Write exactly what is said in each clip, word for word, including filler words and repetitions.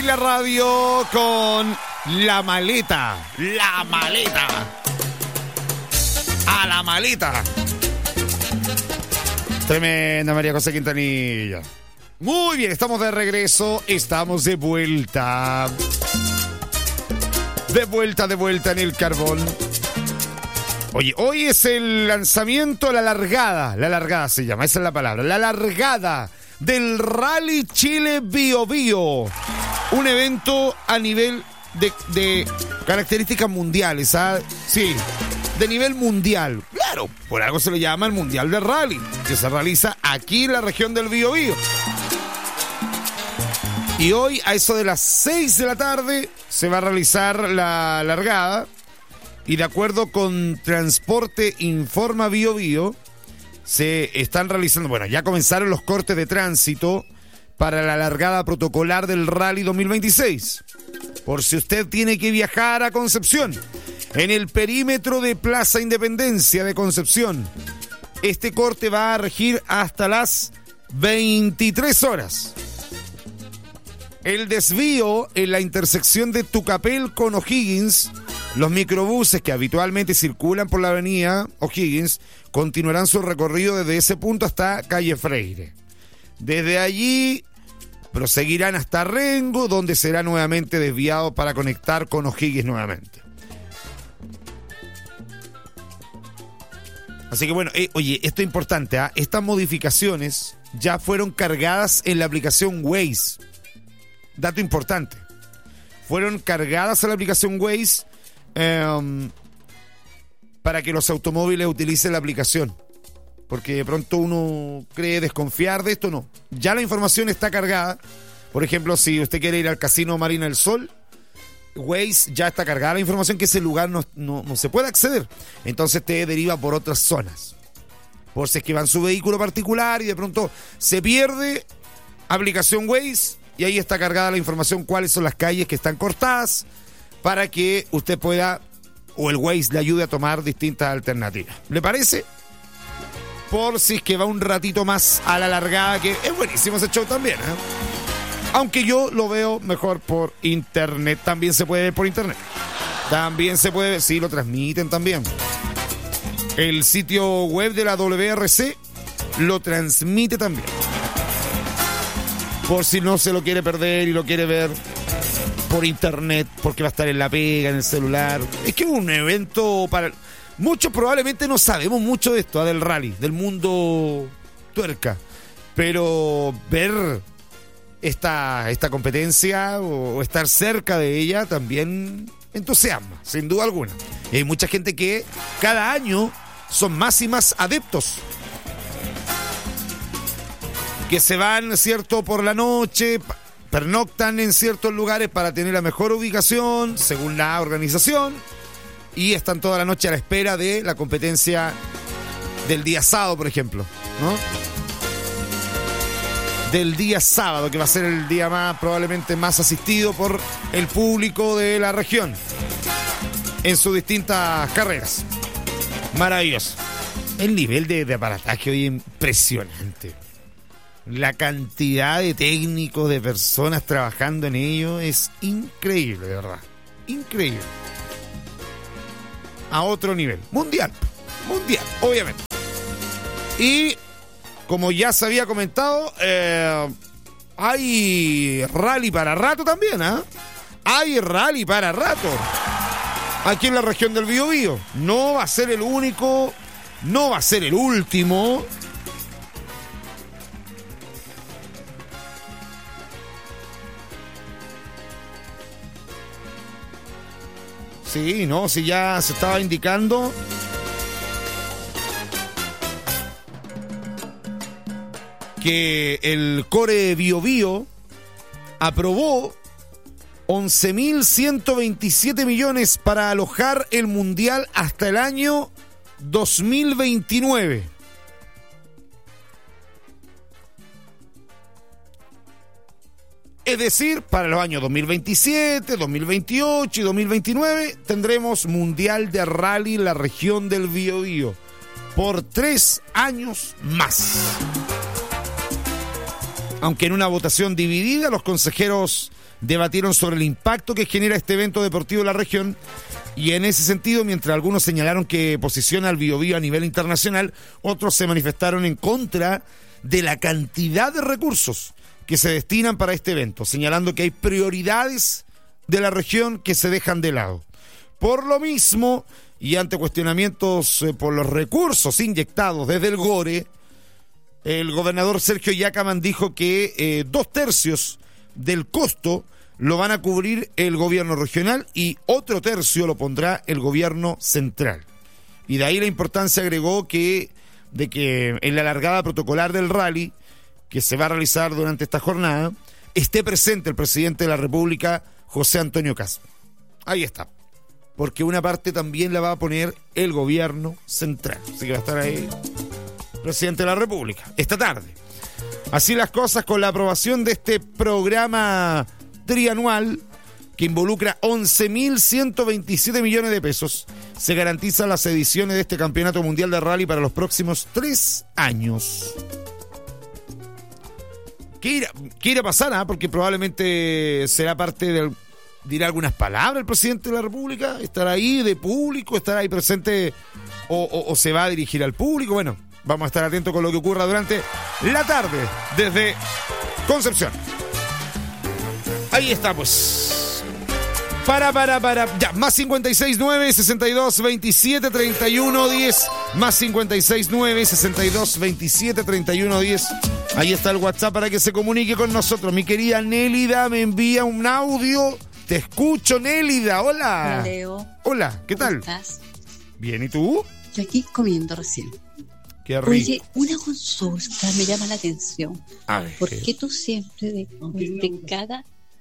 la radio con la maleta. La maleta. A la maleta. Tremenda María José Quintanilla. Muy bien, estamos de regreso. Estamos de vuelta. De vuelta, de vuelta en el carbón. Oye, hoy es el lanzamiento, la largada. La largada se llama, esa es la palabra. La largada del Rally Chile Bio Bio. Un evento a nivel de, de características mundiales, ¿sabes? Sí, de nivel mundial. Claro, por algo se le llama el Mundial de Rally, que se realiza aquí en la región del Bio Bio. Y hoy, a eso de las seis de la tarde, se va a realizar la largada. Y de acuerdo con Transporte Informa Bio Bio, se están realizando, bueno, ya comenzaron los cortes de tránsito para la largada protocolar del Rally dos mil veintiséis. Por si usted tiene que viajar a Concepción, en el perímetro de Plaza Independencia de Concepción, este corte va a regir hasta las veintitrés horas. El desvío en la intersección de Tucapel con O'Higgins, los microbuses que habitualmente circulan por la avenida O'Higgins continuarán su recorrido desde ese punto hasta calle Freire. Desde allí proseguirán hasta Rengo, donde será nuevamente desviado para conectar con O'Higgins nuevamente. Así que bueno, eh, oye, esto es importante, ¿eh? Estas modificaciones ya fueron cargadas en la aplicación Waze. Dato importante. Fueron cargadas a la aplicación Waze eh, para que los automóviles utilicen la aplicación. Porque de pronto uno cree desconfiar de esto, no. Ya la información está cargada. Por ejemplo, si usted quiere ir al Casino Marina del Sol, Waze ya está cargada la información que ese lugar no, no, no se puede acceder. Entonces te deriva por otras zonas. Por si es que va en su vehículo particular y de pronto se pierde, aplicación Waze, y ahí está cargada la información cuáles son las calles que están cortadas para que usted pueda, o el Waze le ayude a tomar distintas alternativas. ¿Le parece? Por si es que va un ratito más a la largada, que es buenísimo ese show también, ¿eh? Aunque yo lo veo mejor por internet. También se puede ver por internet. También se puede ver, sí, lo transmiten también. El sitio web de la W R C lo transmite también. Por si no se lo quiere perder y lo quiere ver por internet, porque va a estar en la pega, en el celular. Es que es un evento para... Muchos probablemente no sabemos mucho de esto, ¿eh? Del rally, del mundo tuerca. Pero ver esta, esta competencia o, o estar cerca de ella también entusiasma, sin duda alguna. Y hay mucha gente que cada año son más y más adeptos, que se van, ¿cierto?, por la noche, pernoctan en ciertos lugares para tener la mejor ubicación, según la organización, y están toda la noche a la espera de la competencia del día sábado, por ejemplo, ¿no? Del día sábado, que va a ser el día más, probablemente más asistido por el público de la región en sus distintas carreras. Maravilloso. El nivel de, de aparataje hoy es impresionante. La cantidad de técnicos, de personas trabajando en ello es increíble, de verdad. Increíble. A otro nivel. Mundial. Mundial, obviamente. Y, como ya se había comentado, eh, hay rally para rato también, ¿ah? ¿eh? Hay rally para rato. Aquí en la región del Bio Bio. No va a ser el único, no va a ser el último. Sí, no, si ya se estaba indicando. Que el Core Bio Bio aprobó once mil ciento veintisiete millones para alojar el Mundial hasta el año dos mil veintinueve. Es decir, para los años dos mil veintisiete, dos mil veintiocho y dos mil veintinueve tendremos Mundial de Rally en la región del Bio Bio por tres años más. Aunque en una votación dividida, los consejeros debatieron sobre el impacto que genera este evento deportivo en la región. Y en ese sentido, mientras algunos señalaron que posiciona al Biobío a nivel internacional, otros se manifestaron en contra de la cantidad de recursos que se destinan para este evento, señalando que hay prioridades de la región que se dejan de lado. Por lo mismo, y ante cuestionamientos eh, por los recursos inyectados desde el GORE, el gobernador Sergio Yacaman dijo que eh, dos tercios del costo lo van a cubrir el gobierno regional y otro tercio lo pondrá el gobierno central. Y de ahí la importancia, agregó, que de que en la largada protocolar del rally que se va a realizar durante esta jornada esté presente el presidente de la República, José Antonio Kast. Ahí está. Porque una parte también la va a poner el gobierno central. Así que va a estar ahí el presidente de la República esta tarde. Así las cosas con la aprobación de este programa trianual que involucra once mil ciento veintisiete millones de pesos. Se garantizan las ediciones de este Campeonato Mundial de Rally para los próximos tres años. ¿Qué irá, qué irá a pasar? ¿Ah? Porque probablemente será parte del... dirá algunas palabras el presidente de la República, estará ahí de público, estará ahí presente o, o, o se va a dirigir al público. Bueno, vamos a estar atentos con lo que ocurra durante la tarde desde Concepción. Ahí está, pues. Para, para, para. Ya, más cincuenta y seis nueve, sesenta y dos, veintisiete, treinta y uno, diez. Más cincuenta y seis nueve, sesenta y dos, veintisiete, treinta y uno, diez. Ahí está el WhatsApp para que se comunique con nosotros. Mi querida Nélida me envía un audio. Te escucho, Nélida. Hola. Hola, Leo. Hola, ¿qué tal? ¿Cómo estás? Bien, ¿y tú? Yo aquí comiendo recién. Qué rico. Oye, una consulta me llama la atención. A ver, ¿Por ¿qué? qué tú siempre, de, de cada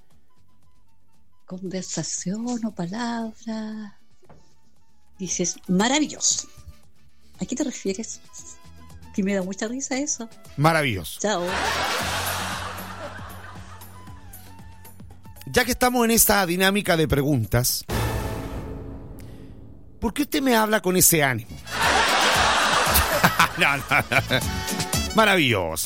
conversación o palabra, dices maravilloso? ¿A qué te refieres? Que me da mucha risa eso. Maravilloso. Chao. Ya que estamos en esta dinámica de preguntas, ¿por qué usted me habla con ese ánimo? no, no, no. Maravilloso.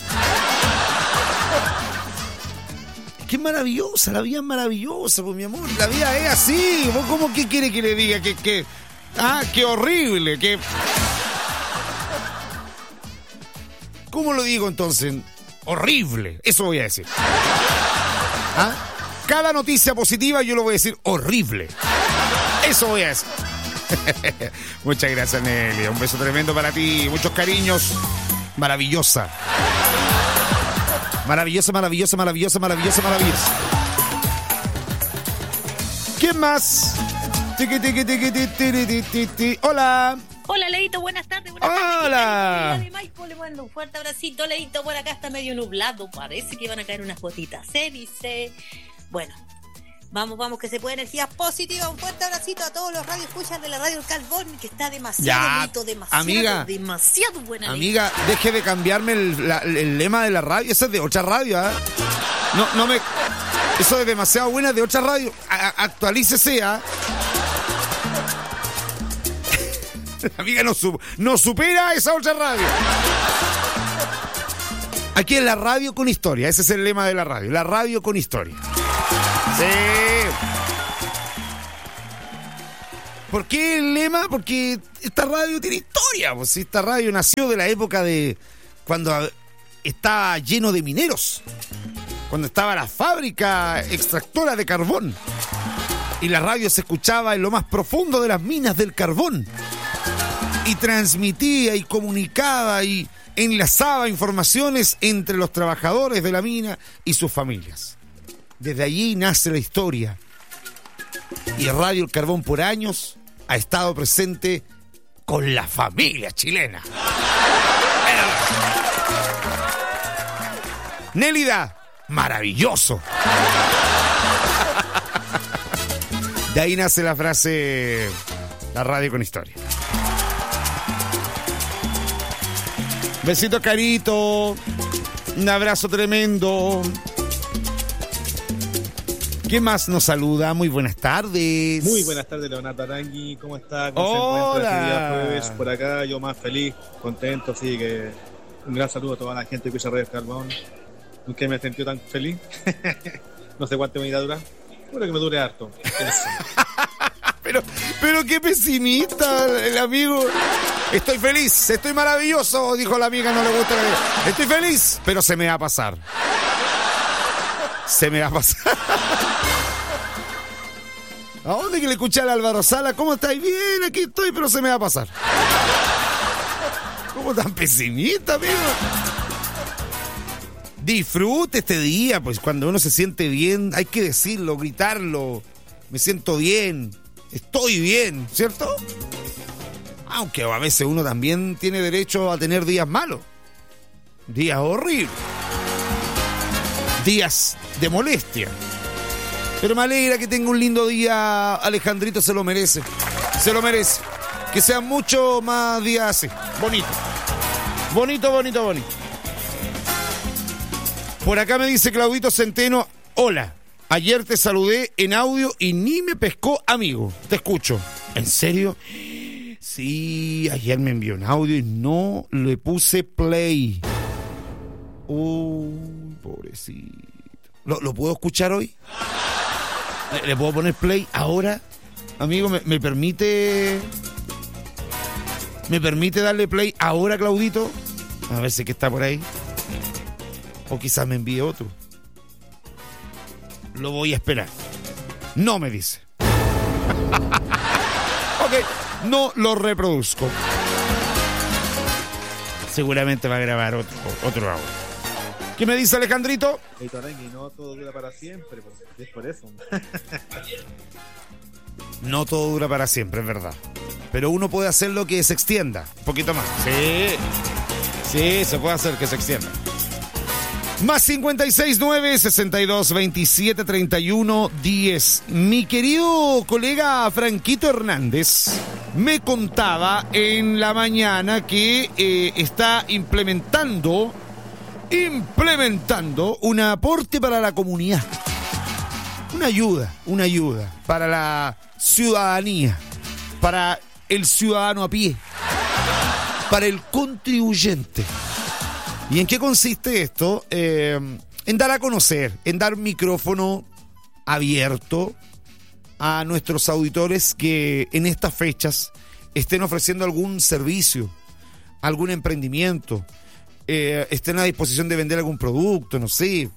Qué maravillosa, la vida es maravillosa, pues mi amor. La vida es así. ¿Vos cómo que quiere que le diga? Que, que, ah, qué horrible, que... ¿Cómo lo digo entonces? Horrible, eso voy a decir. ¿Ah? Cada noticia positiva yo lo voy a decir horrible. Eso voy a decir. Muchas gracias, Nelly. Un beso tremendo para ti. Muchos cariños. Maravillosa. Maravillosa, maravillosa, maravillosa, maravillosa, maravillosa. ¿Quién más? Tiqui, tiqui, tiqui, ti, ti, ti, ti, ti. Hola. Hola, Leito, buenas tardes. Buenas Hola. tardes. Michael, le mando un fuerte abracito, Leito. Por acá está medio nublado. Parece que van a caer unas gotitas. Se dice. Bueno, vamos, vamos, que se puede energía positiva. Un fuerte abracito a todos los radioescuchas de la Radio El Carbón, que está demasiado Ya, bonito, demasiado, amiga, demasiado buena. Amiga, deje de cambiarme el, la, el lema de la radio. Ese es de otra radio, ¿eh? No, no me... Eso es demasiado buena, de otra radio. A, actualícese, ¿ah? Amiga, no, su, no supera esa otra radio. Aquí en la radio con historia. Ese es el lema de la radio. La radio con historia. Sí. ¿Por qué el lema? Porque esta radio tiene historia. Pues esta radio nació de la época de cuando estaba lleno de mineros. Cuando estaba la fábrica extractora de carbón. Y la radio se escuchaba en lo más profundo de las minas del carbón. Y transmitía y comunicaba y enlazaba informaciones entre los trabajadores de la mina y sus familias. Desde allí nace la historia. Y Radio El Carbón por años ha estado presente con la familia chilena. Nélida, maravilloso. De ahí nace la frase, la radio con historia. Besito, Carito. Un abrazo tremendo. ¿Quién más nos saluda? Muy buenas tardes. Muy buenas tardes, Leonardo Arangui. ¿Cómo está? ¿Cómo Hola. se encuentra este día jueves? Por acá, yo más feliz, contento, así que un gran saludo a toda la gente que usa Radio Carbón. Nunca me he sentido tan feliz. No sé cuánto me irá a durar. Bueno, que me dure harto. pero, pero qué pesimista el amigo. Estoy feliz, estoy maravilloso, dijo la amiga, no le gusta. Estoy feliz, pero se me va a pasar. Se me va a pasar. ¿A dónde que le escuché al Álvaro Sala? ¿Cómo estáis? Bien, aquí estoy, pero se me va a pasar. ¿Cómo tan pesimista, amigo? Disfrute este día, pues cuando uno se siente bien, hay que decirlo, gritarlo. Me siento bien, estoy bien, ¿cierto? Aunque a veces uno también tiene derecho a tener días malos. Días horribles. Días de molestia. Pero me alegra que tenga un lindo día, Alejandrito, se lo merece. Se lo merece. Que sean mucho más días así. Bonito. Bonito, bonito, bonito. Por acá me dice Claudito Centeno, hola, ayer te saludé en audio y ni me pescó, amigo. Te escucho. ¿En serio? Sí, ayer me envió un audio y no le puse play. Uy, pobrecito. ¿Lo, ¿Lo puedo escuchar hoy? ¿Le, ¿Le puedo poner play ahora? Amigo, ¿me, me permite... ¿Me permite darle play ahora, Claudito? A ver si que está por ahí. O quizás me envíe otro. Lo voy a esperar. No me dice. Ok, no lo reproduzco. Seguramente va a grabar otro, otro audio. ¿Qué me dice Alejandrito? Hey, Torengui, no todo dura para siempre, pues, es por eso. No todo dura para siempre, es verdad. Pero uno puede hacer lo que se extienda. Un poquito más. Sí. Sí, se puede hacer que se extienda. Más cincuenta y seis nueve, sesenta y dos, veintisiete, treinta y uno, diez. Mi querido colega Franquito Hernández me contaba en la mañana que eh, está implementando, implementando un aporte para la comunidad. Una ayuda, una ayuda para la ciudadanía, para el ciudadano a pie, para el contribuyente. ¿Y en qué consiste esto? Eh, en dar a conocer, en dar micrófono abierto a nuestros auditores que en estas fechas estén ofreciendo algún servicio, algún emprendimiento, eh, estén a disposición de vender algún producto, no sé.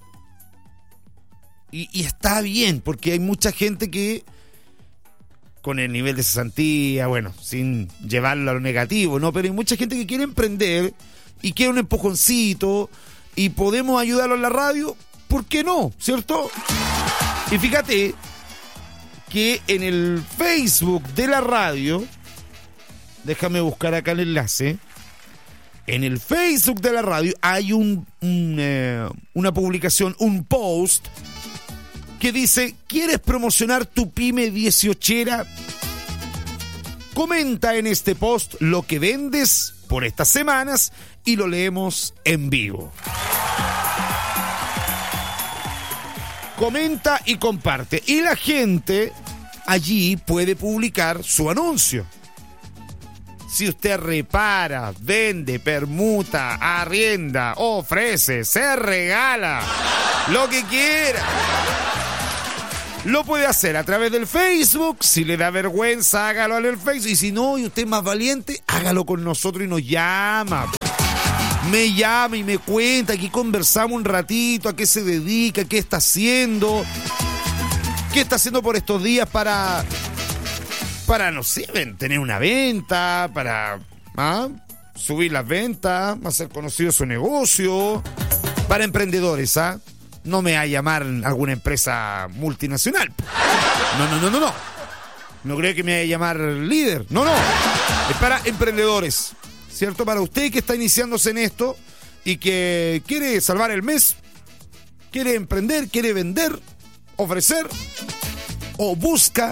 Y, y está bien, porque hay mucha gente que con el nivel de cesantía, bueno, sin llevarlo a lo negativo, ¿no? Pero hay mucha gente que quiere emprender y quiere un empujoncito y podemos ayudarlo en la radio, ¿por qué no? ¿Cierto? Y fíjate que en el Facebook de la radio, déjame buscar acá el enlace, en el Facebook de la radio hay un, un eh, una publicación, un post que dice, ¿quieres promocionar tu pyme dieciochera? Comenta en este post lo que vendes por estas semanas y lo leemos en vivo. Comenta y comparte. Y la gente allí puede publicar su anuncio. Si usted repara, vende, permuta, arrienda, ofrece, se regala, lo que quiera, lo puede hacer a través del Facebook. Si le da vergüenza, hágalo en el Facebook. Y si no, y usted es más valiente, hágalo con nosotros y nos llama. Me llama y me cuenta, aquí conversamos un ratito, a qué se dedica, qué está haciendo, qué está haciendo por estos días para, para no sé, tener una venta, para ¿ah? subir las ventas, hacer conocido su negocio, para emprendedores, ¿ah? No me va a llamar alguna empresa multinacional. No, no, no, no, no. No creo que me vaya a llamar líder. No, no. Es para emprendedores. ¿Cierto? Para usted que está iniciándose en esto y que quiere salvar el mes, quiere emprender, quiere vender, ofrecer o busca,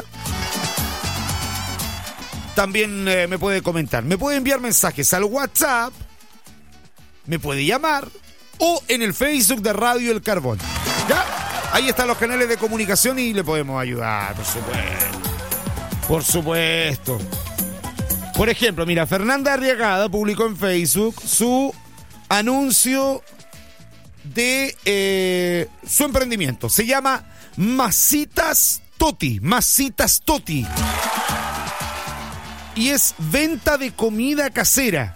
también eh, me puede comentar. Me puede enviar mensajes al WhatsApp, me puede llamar o en el Facebook de Radio El Carbón. ¿Ya? Ahí están los canales de comunicación y le podemos ayudar, por supuesto. Por supuesto. Por ejemplo, mira, Fernanda Arriagada publicó en Facebook su anuncio de eh, su emprendimiento. Se llama Masitas Toti, Masitas Toti. Y es venta de comida casera.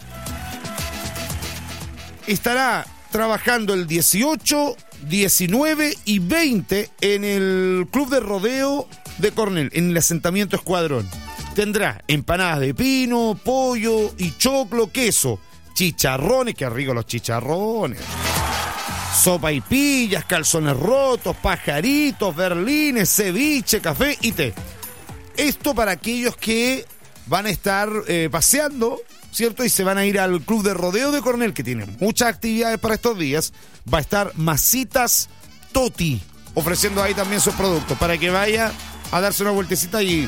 Estará trabajando el dieciocho, diecinueve y veinte en el Club de Rodeo de Coronel, en el asentamiento Escuadrón. Tendrá empanadas de pino, pollo y choclo, queso, chicharrones, qué rico los chicharrones, sopa y pillas, calzones rotos, pajaritos, berlines, ceviche, café y té. Esto para aquellos que van a estar eh, paseando, ¿cierto? Y se van a ir al Club de Rodeo de Coronel, que tiene muchas actividades para estos días. Va a estar Masitas Toti ofreciendo ahí también sus productos para que vaya a darse una vueltecita y,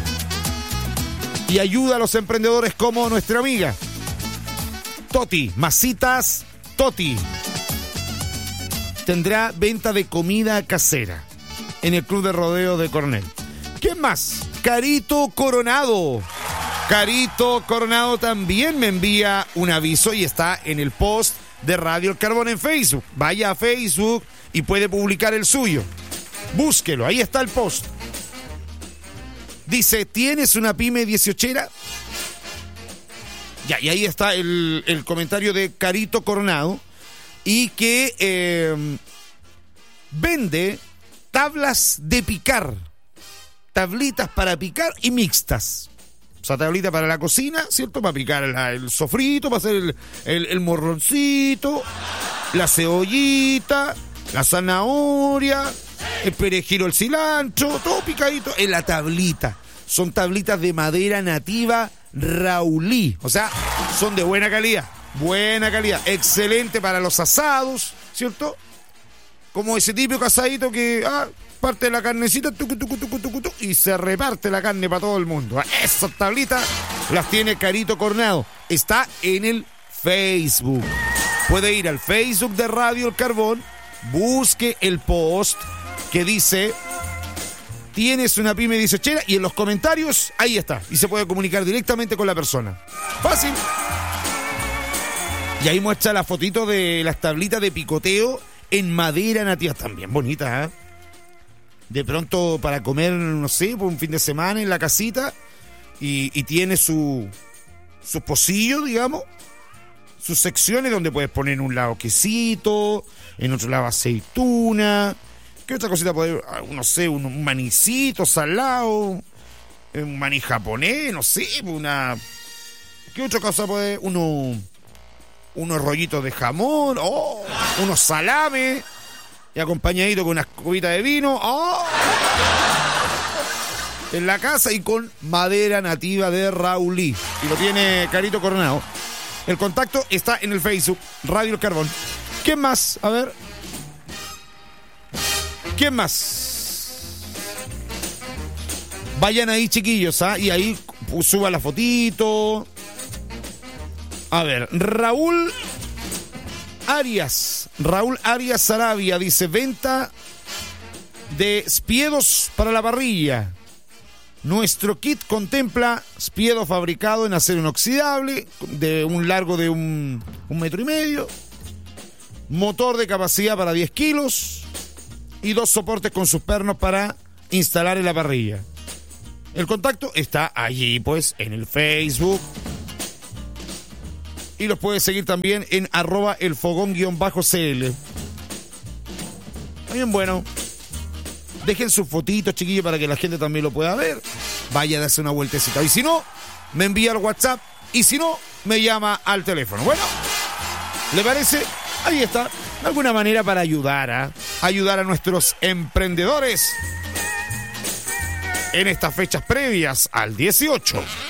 y ayuda a los emprendedores como nuestra amiga Toti, Masitas Toti. Tendrá venta de comida casera en el Club de Rodeo de Coronel. ¿Qué más? Carito Coronado. Carito Coronado también me envía un aviso y está en el post de Radio El Carbón en Facebook. Vaya a Facebook y puede publicar el suyo. Búsquelo, ahí está el post. Dice, ¿tienes una pyme dieciochera? Ya, y ahí está el, el comentario de Carito Coronado. Y que eh, vende tablas de picar. Tablitas para picar y mixtas. O sea, tablita para la cocina, ¿cierto? Para picar la, el sofrito, para hacer el, el, el morroncito, la cebollita, la zanahoria, el perejil, el cilantro, todo picadito en la tablita. Son tablitas de madera nativa Raulí. O sea, son de buena calidad. Buena calidad. Excelente para los asados, ¿cierto? Como ese típico asadito que... Ah, parte la carnecita tucu, tucu, tucu, tucu, tucu, y se reparte la carne para todo el mundo. Esas tablitas las tiene Carito Coronado. Está en el Facebook. Puede ir al Facebook de Radio El Carbón, busque el post que dice tienes una pyme dieciochera y en los comentarios ahí está. Y se puede comunicar directamente con la persona. Fácil. Y ahí muestra la fotito de las tablitas de picoteo en madera nativa. También bonitas, ¿eh? De pronto para comer, no sé, por un fin de semana en la casita y, y tiene su, su pocillo, digamos, sus secciones donde puedes poner en un lado quesito, en otro lado aceituna, ¿qué otra cosita puede, no sé, un, un manicito salado, un maní japonés, no sé, una, ¿qué otra cosa puede, uno, unos rollitos de jamón, oh, unos salames. Y acompañadito con unas copitas de vino. ¡Oh! En la casa y con madera nativa de Raulí. Y lo tiene Carito Coronado. El contacto está en el Facebook, Radio El Carbón. ¿Qué más? A ver. ¿Qué más? Vayan ahí, chiquillos, ¿ah? Y ahí suba la fotito. A ver, Raúl Arias. Raúl Arias Sarabia dice, venta de spiedos para la parrilla. Nuestro kit contempla spiedo fabricado en acero inoxidable de un largo de un, un metro y medio, motor de capacidad para diez kilos y dos soportes con sus pernos para instalar en la parrilla. El contacto está allí, pues, en el Facebook. Y los puedes seguir también en arroba el fogón guión bajo cl. Bien, bueno. Dejen sus fotitos, chiquillos, para que la gente también lo pueda ver. Vaya a darse una vueltecita. Y si no, me envía al WhatsApp. Y si no, me llama al teléfono. Bueno, ¿le parece? Ahí está. De alguna manera para ayudar a ayudar a nuestros emprendedores en estas fechas previas al dieciocho.